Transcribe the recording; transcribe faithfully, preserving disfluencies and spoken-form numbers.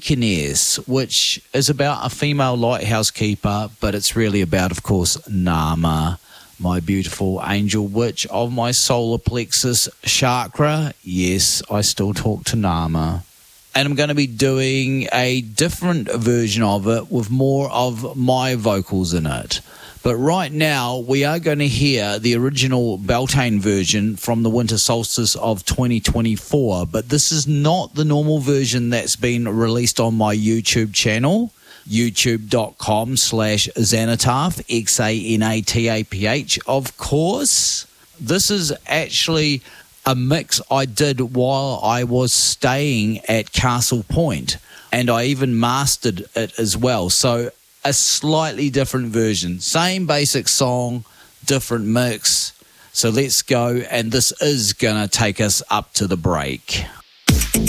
Deaconess, which is about a female lighthouse keeper, but it's really about, of course, Nama, my beautiful angel witch of my solar plexus chakra. Yes, I still talk to Nama. And I'm going to be doing a different version of it with more of my vocals in it. But right now, we are going to hear the original Beltane version from the winter solstice of twenty twenty-four. But this is not the normal version that's been released on my YouTube channel, youtube.com slash Xanataph, X A N A T A P H, of course. This is actually a mix I did while I was staying at Castle Point, and I even mastered it as well. So a slightly different version. Same basic song, different mix. So let's go, and this is going to take us up to the break.